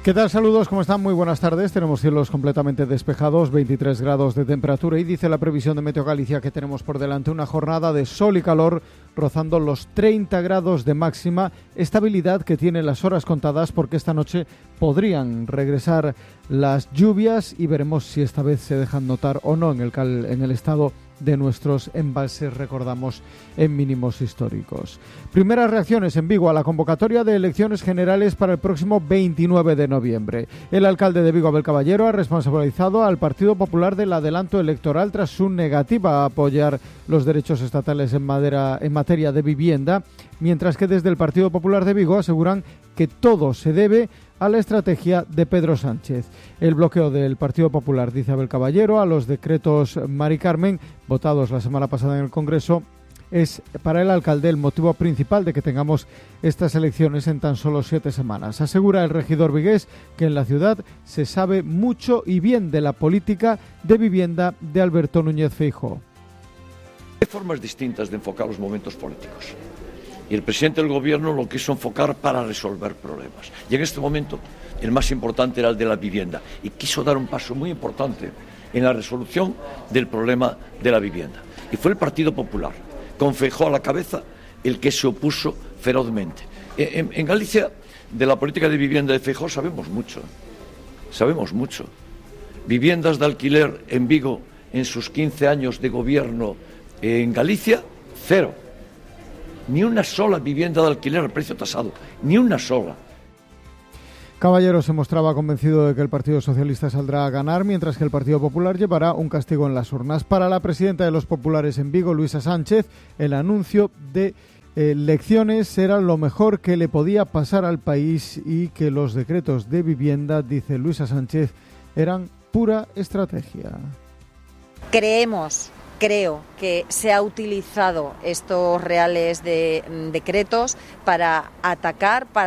¿Qué tal? Saludos, ¿cómo están? Muy buenas tardes. Tenemos cielos completamente despejados, 23 grados de temperatura y dice la previsión de Meteo Galicia que tenemos por delante una jornada de sol y calor rozando los 30 grados de máxima, estabilidad que tiene las horas contadas porque esta noche podrían regresar las lluvias y veremos si esta vez se dejan notar o no en el estado de nuestros embalses, recordamos, en mínimos históricos. Primeras reacciones en Vigo a la convocatoria de elecciones generales para el próximo 29 de noviembre. El alcalde de Vigo, Abel Caballero, ha responsabilizado al Partido Popular del adelanto electoral tras su negativa a apoyar los derechos estatales en materia de vivienda, mientras que desde el Partido Popular de Vigo aseguran que todo se debe a la estrategia de Pedro Sánchez. El bloqueo del Partido Popular, dice Abel Caballero, a los decretos Mari Carmen, votados la semana pasada en el Congreso, es para el alcalde el motivo principal de que tengamos estas elecciones en tan solo 7 semanas. Asegura el regidor vigués que en la ciudad se sabe mucho y bien de la política de vivienda de Alberto Núñez Feijóo. Hay formas distintas de enfocar los momentos políticos. Y el presidente del gobierno lo quiso enfocar para resolver problemas. Y en este momento el más importante era el de la vivienda. Y quiso dar un paso muy importante en la resolución del problema de la vivienda. Y fue el Partido Popular, con Feijóo a la cabeza, el que se opuso ferozmente. En Galicia, de la política de vivienda de Feijóo sabemos mucho. Sabemos mucho. Viviendas de alquiler en Vigo en sus 15 años de gobierno en Galicia, cero. Ni una sola vivienda de alquiler al precio tasado, ni una sola. Caballero se mostraba convencido de que el Partido Socialista saldrá a ganar, mientras que el Partido Popular llevará un castigo en las urnas. Para la presidenta de los populares en Vigo, Luisa Sánchez, el anuncio de elecciones era lo mejor que le podía pasar al país y que los decretos de vivienda, dice Luisa Sánchez, eran pura estrategia. Creo que se ha utilizado estos reales decretos para atacar, para